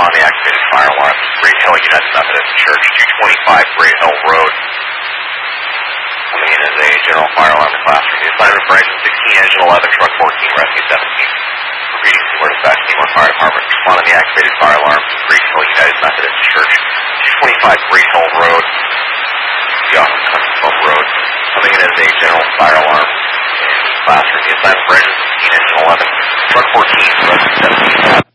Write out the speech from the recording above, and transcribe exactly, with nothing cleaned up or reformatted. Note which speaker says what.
Speaker 1: respond to the activated fire alarm. Great Hill United Methodist Church, two twenty-five Great Hill Road. Coming in as a general fire alarm in the classroom. The assignment for engine sixteen, engine eleven, truck fourteen, rescue seventeen. Repeating to where dispatch team or fire department. Respond to the activated fire alarm. Great Hill United Methodist Church, two twenty-five Great Hill Road. The office Country Club Road. Coming in as a general fire alarm in the classroom. The assignment for engine sixteen, engine eleven, truck fourteen, rescue seventeen.